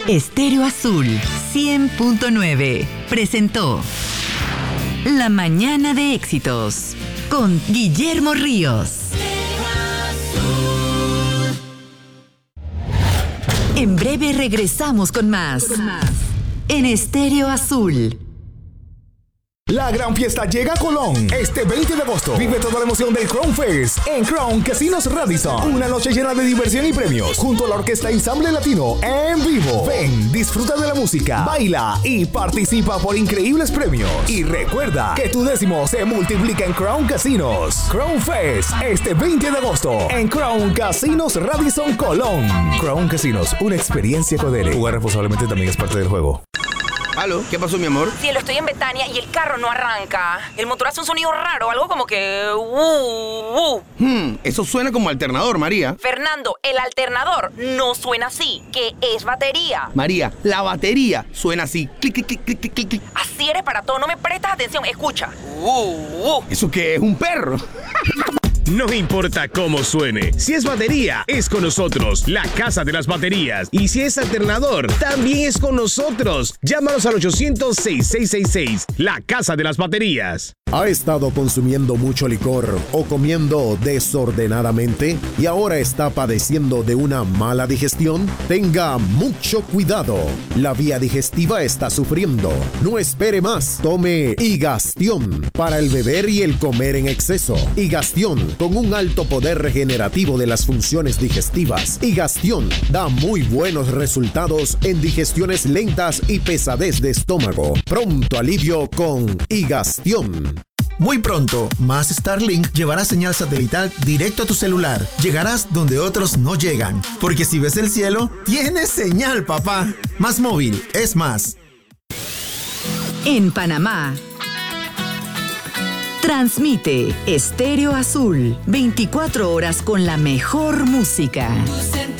Estéreo Azul 100.9 presentó La Mañana de Éxitos con Guillermo Ríos. En breve regresamos con más en Estéreo Azul. La gran fiesta llega a Colón este 20 de agosto. Vive toda la emoción del Crown Fest en Crown Casinos Radisson. Una noche llena de diversión y premios junto a la Orquesta Ensamble Latino en vivo. Ven, disfruta de la música, baila y participa por increíbles premios. Y recuerda que tu décimo se multiplica en Crown Casinos. Crown Fest este 20 de agosto en Crown Casinos Radisson Colón. Crown Casinos, una experiencia Codere. Jugar responsablemente también es parte del juego. ¿Aló? ¿Qué pasó, mi amor? Cielo, estoy en Betania y el carro no arranca. El motor hace un sonido raro, algo como que... Eso suena como alternador, María. Fernando, el alternador no suena así, que es batería. María, la batería suena así. Clic, clic, clic, clic, clic, clic. Así eres para todo, no me prestas atención. Escucha. ¿Eso qué es? ¿Un perro? No importa cómo suene, si es batería, es con nosotros, la Casa de las Baterías. Y si es alternador, también es con nosotros. Llámanos al 800-6666, la Casa de las Baterías. ¿Ha estado consumiendo mucho licor o comiendo desordenadamente y ahora está padeciendo de una mala digestión? Tenga mucho cuidado. La vía digestiva está sufriendo. No espere más. Tome Higastión para el beber y el comer en exceso. Higastión con un alto poder regenerativo de las funciones digestivas. Higastión da muy buenos resultados en digestiones lentas y pesadez de estómago. Pronto alivio con Higastión. Muy pronto, Más Starlink llevará señal satelital directo a tu celular. Llegarás donde otros no llegan. Porque si ves el cielo, tienes señal, papá. Más móvil es más. En Panamá, transmite Estéreo Azul, 24 horas con la mejor música.